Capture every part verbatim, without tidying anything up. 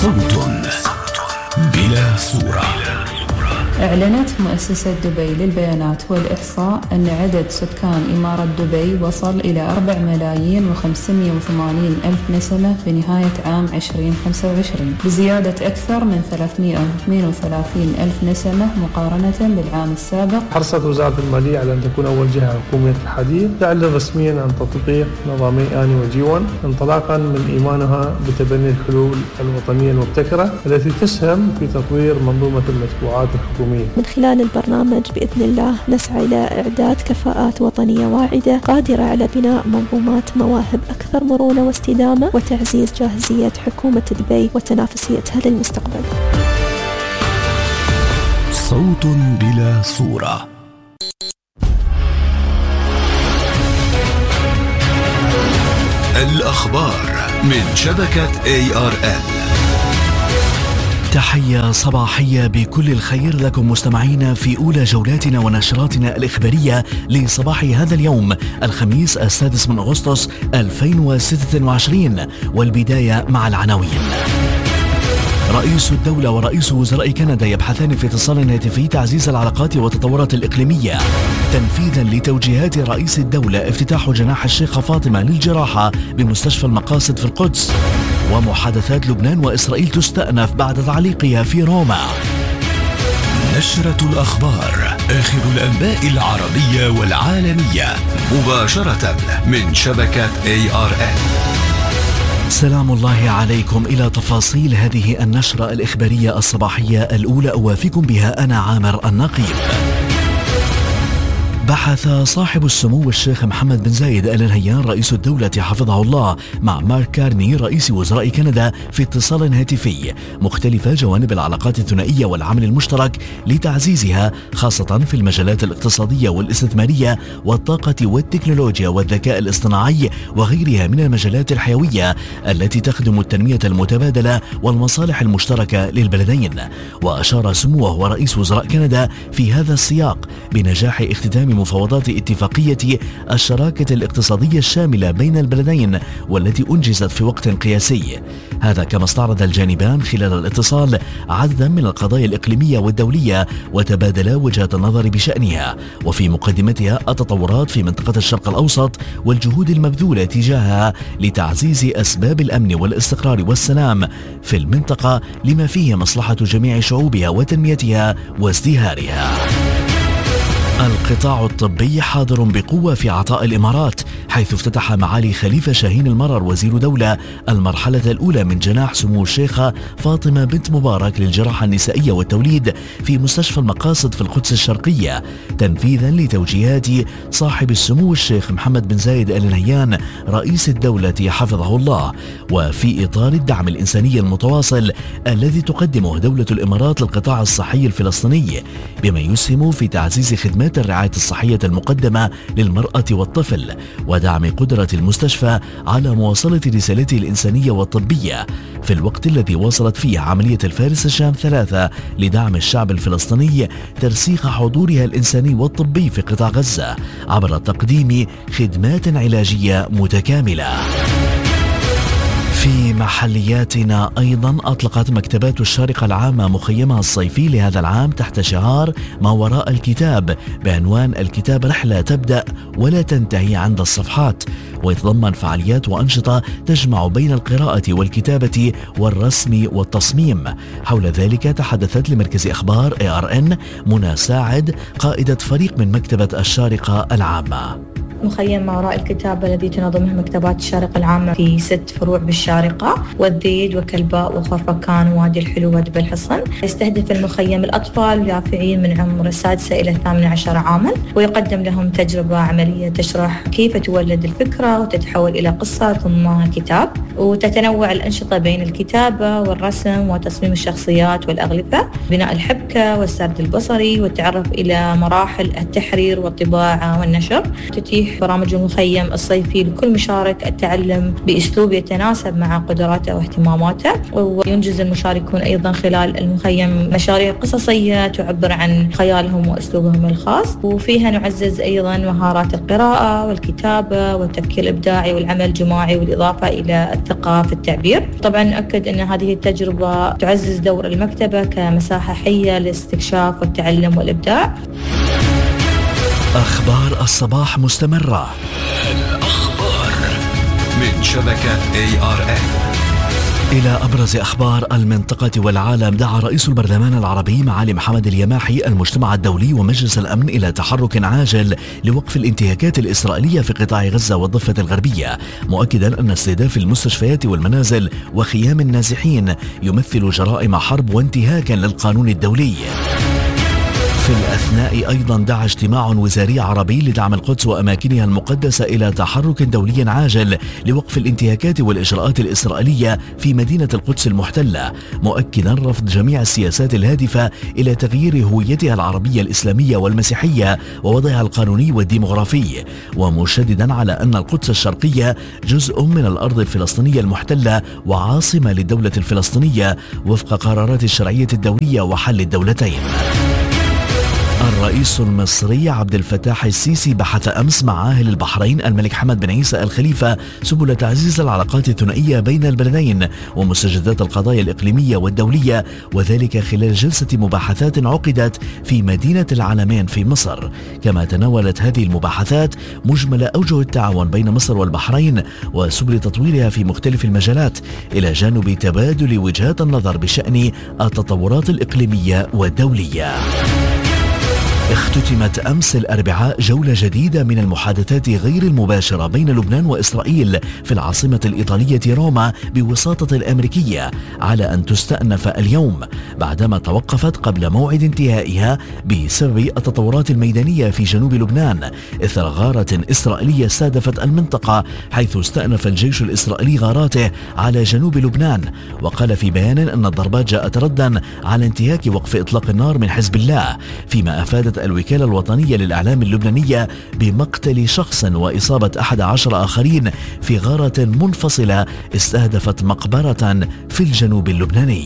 صوت بلا صورة. أعلنت مؤسسة دبي للبيانات والإحصاء أن عدد سكان إمارة دبي وصل إلى أربعة ملايين وخمسمائة وثمانين ألف نسمة في نهاية عام عشرين خمسة وعشرين، بزيادة أكثر من ثلاثمائة وثمانية وثلاثين ألف نسمة مقارنة بالعام السابق. حرصت وزارة المالية على أن تكون أول جهة حكومية الحديث تعلن رسميا عن تطبيق نظامي آني وجيون انطلاقا من إيمانها بتبني الحلول الوطنية المبتكرة التي تسهم في تطوير منظومة المدفوعات الحكومية. من خلال البرنامج بإذن الله نسعى إلى إعداد كفاءات وطنية واعدة قادرة على بناء منظومات مواهب أكثر مرونة واستدامة وتعزيز جاهزية حكومة دبي وتنافسيتها للمستقبل. صوت بلا صورة. الأخبار من شبكة إيه آر إل. تحية صباحية بكل الخير لكم مستمعينا في أولى جولاتنا ونشراتنا الإخبارية لصباح هذا اليوم الخميس السادس من أغسطس ألفين وستة وعشرين، والبداية مع العناوين. رئيس الدولة ورئيس وزراء كندا يبحثان في اتصال هاتفي تعزيز العلاقات والتطورات الإقليمية تنفيذا لتوجيهات رئيس الدولة افتتاح جناح الشيخة فاطمة للجراحة بمستشفى المقاصد في القدس. ومحادثات لبنان وإسرائيل تستأنف بعد تعليقها في روما. نشرة الأخبار، آخر الأنباء العربية والعالمية مباشرة من شبكة إيه آر إل. سلام الله عليكم. إلى تفاصيل هذه النشرة الإخبارية الصباحية الأولى أوافيكم بها أنا عامر النقيب. بحث صاحب السمو الشيخ محمد بن زايد آل نهيان رئيس الدولة حفظه الله مع مارك كارني رئيس وزراء كندا في اتصال هاتفي مختلف جوانب العلاقات الثنائية والعمل المشترك لتعزيزها خاصة في المجالات الاقتصادية والاستثمارية والطاقة والتكنولوجيا والذكاء الاصطناعي وغيرها من المجالات الحيوية التي تخدم التنمية المتبادلة والمصالح المشتركة للبلدين. وأشار سموه ورئيس وزراء كندا في هذا السياق بنجاح اختتام مفاوضات اتفاقية الشراكة الاقتصادية الشاملة بين البلدين والتي أنجزت في وقت قياسي. هذا كما استعرض الجانبان خلال الاتصال عددا من القضايا الإقليمية والدولية وتبادلا وجهات النظر بشأنها، وفي مقدمتها التطورات في منطقة الشرق الأوسط والجهود المبذولة تجاهها لتعزيز أسباب الأمن والاستقرار والسلام في المنطقة لما فيه مصلحة جميع شعوبها وتنميتها وازدهارها. القطاع الطبي حاضر بقوة في عطاء الإمارات، حيث افتتح معالي خليفة شاهين المرر وزير دولة المرحلة الأولى من جناح سمو الشيخة فاطمة بنت مبارك للجراحة النسائية والتوليد في مستشفى المقاصد في القدس الشرقية تنفيذا لتوجيهات صاحب السمو الشيخ محمد بن زايد آل نهيان رئيس الدولة حفظه الله، وفي إطار الدعم الإنساني المتواصل الذي تقدمه دولة الإمارات للقطاع الصحي الفلسطيني بما يسهم في تعزيز خدمات الرعاية الصحية المقدمة للمرأة والطفل ودعم قدرة المستشفى على مواصلة رسالته الإنسانية والطبية في الوقت الذي واصلت فيه عملية الفارس الشام ثلاثة لدعم الشعب الفلسطيني ترسيخ حضورها الإنساني والطبي في قطاع غزة عبر تقديم خدمات علاجية متكاملة. في محلياتنا أيضا أطلقت مكتبات الشارقة العامة مخيمها الصيفي لهذا العام تحت شعار ما وراء الكتاب بعنوان الكتاب رحلة تبدأ ولا تنتهي عند الصفحات، ويتضمن فعاليات وأنشطة تجمع بين القراءة والكتابة والرسم والتصميم. حول ذلك تحدثت لمركز أخبار إيه آر إن منى ساعد قائدة فريق من مكتبة الشارقة العامة. مخيم ما وراء الكتاب الذي تنظمه مكتبات الشارقة العامة في ست فروع بالشارقة والذيد وكلباء وخرفكان ووادي الحلو ودب الحصن. يستهدف المخيم الأطفال واليافعين من عمر السادسة إلى الثامنة عشر عاما، ويقدم لهم تجربة عملية تشرح كيف تولد الفكرة وتتحول إلى قصة ثم كتاب. وتتنوع الأنشطة بين الكتابة والرسم وتصميم الشخصيات والأغلفة، بناء الحبكة والسرد البصري والتعرف إلى مراحل التحرير والطباعة والنشر. تتيح توضيح برامج المخيم الصيفي لكل مشارك التعلم بأسلوب يتناسب مع قدراته واهتماماته. وينجز المشاركون أيضا خلال المخيم مشاريع قصصية تعبر عن خيالهم وأسلوبهم الخاص، وفيها نعزز أيضا مهارات القراءة والكتابة والتفكير الإبداعي والعمل الجماعي، والإضافة إلى الثقة في التعبير. طبعا نؤكد أن هذه التجربة تعزز دور المكتبة كمساحة حية للاستكشاف والتعلم والإبداع. أخبار الصباح مستمرة. الأخبار من شبكة إيه آر إن. إلى أبرز أخبار المنطقة والعالم. دعا رئيس البرلمان العربي معالي محمد اليماحي المجتمع الدولي ومجلس الأمن إلى تحرك عاجل لوقف الانتهاكات الإسرائيلية في قطاع غزة والضفة الغربية، مؤكدا أن استهداف المستشفيات والمنازل وخيام النازحين يمثل جرائم حرب وانتهاكا للقانون الدولي. في الأثناء أيضا دعا اجتماع وزاري عربي لدعم القدس وأماكنها المقدسة إلى تحرك دولي عاجل لوقف الانتهاكات والإجراءات الإسرائيلية في مدينة القدس المحتلة، مؤكدا رفض جميع السياسات الهادفة إلى تغيير هويتها العربية الإسلامية والمسيحية ووضعها القانوني والديمغرافي، ومشددا على أن القدس الشرقية جزء من الأرض الفلسطينية المحتلة وعاصمة للدولة الفلسطينية وفق قرارات الشرعية الدولية وحل الدولتين. الرئيس المصري عبد الفتاح السيسي بحث أمس مع عاهل البحرين الملك حمد بن عيسى الخليفة سبل تعزيز العلاقات الثنائية بين البلدين ومستجدات القضايا الإقليمية والدولية، وذلك خلال جلسة مباحثات عقدت في مدينة العلمين في مصر. كما تناولت هذه المباحثات مجمل أوجه التعاون بين مصر والبحرين وسبل تطويرها في مختلف المجالات، إلى جانب تبادل وجهات النظر بشأن التطورات الإقليمية والدولية. اختتمت أمس الأربعاء جولة جديدة من المحادثات غير المباشرة بين لبنان وإسرائيل في العاصمة الإيطالية روما بوساطة الأمريكية، على أن تستأنف اليوم بعدما توقفت قبل موعد انتهائها بسبب التطورات الميدانية في جنوب لبنان إثر غارة إسرائيلية استهدفت المنطقة، حيث استأنف الجيش الإسرائيلي غاراته على جنوب لبنان. وقال في بيان أن الضربات جاءت ردا على انتهاك وقف إطلاق النار من حزب الله، فيما أفادت الوكالة الوطنية للإعلام اللبنانية بمقتل شخص وإصابة أحد عشر آخرين في غارة منفصلة استهدفت مقبرة في الجنوب اللبناني.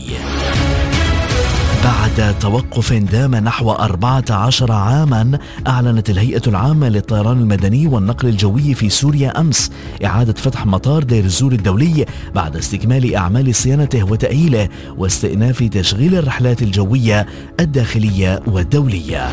بعد توقف دام نحو أربعة عشر عاما، أعلنت الهيئة العامة للطيران المدني والنقل الجوي في سوريا أمس إعادة فتح مطار دير الزور الدولي بعد استكمال أعمال صيانته وتأهيله واستئناف تشغيل الرحلات الجوية الداخلية والدولية.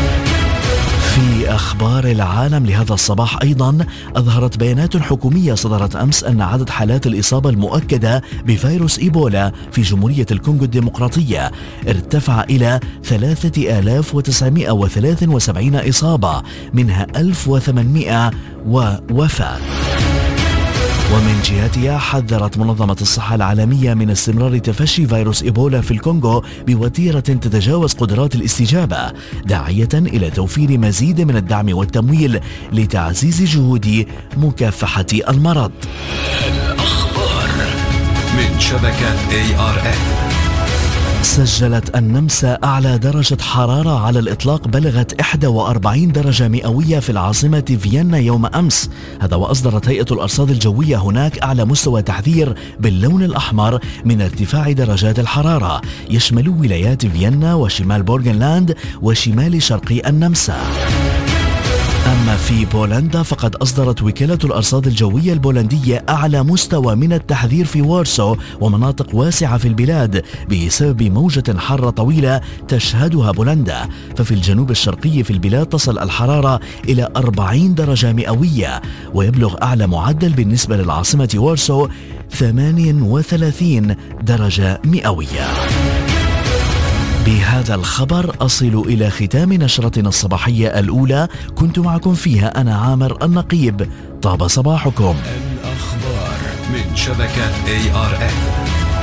في أخبار العالم لهذا الصباح أيضا، أظهرت بيانات حكومية صدرت أمس أن عدد حالات الإصابة المؤكدة بفيروس إيبولا في جمهورية الكونغو الديمقراطية ارتفع إلى ثلاثة آلاف وتسعمائة وثلاثة وسبعين إصابة، منها ألف وثمانمائة ووفاة. ومن جهتها حذرت منظمة الصحة العالمية من استمرار تفشي فيروس إيبولا في الكونغو بوتيرة تتجاوز قدرات الاستجابة، داعية إلى توفير مزيد من الدعم والتمويل لتعزيز جهود مكافحة المرض. الأخبار من شبكة إيه آر إن. سجلت النمسا أعلى درجة حرارة على الإطلاق بلغت إحدى وأربعين درجة مئوية في العاصمة فيينا يوم أمس، هذا وأصدرت هيئة الأرصاد الجوية هناك أعلى مستوى تحذير باللون الأحمر من ارتفاع درجات الحرارة، يشمل ولايات فيينا وشمال بورغنلاند وشمال شرقي النمسا. أما في بولندا فقد أصدرت وكالة الأرصاد الجوية البولندية أعلى مستوى من التحذير في وارسو ومناطق واسعة في البلاد بسبب موجة حارة طويلة تشهدها بولندا. ففي الجنوب الشرقي في البلاد تصل الحرارة إلى أربعين درجة مئوية، ويبلغ أعلى معدل بالنسبة للعاصمة وارسو ثمانية وثلاثين درجة مئوية. بهذا الخبر أصل إلى ختام نشرتنا الصباحية الأولى، كنت معكم فيها أنا عامر النقيب. طاب صباحكم. الأخبار من شبكة إيه آر إن.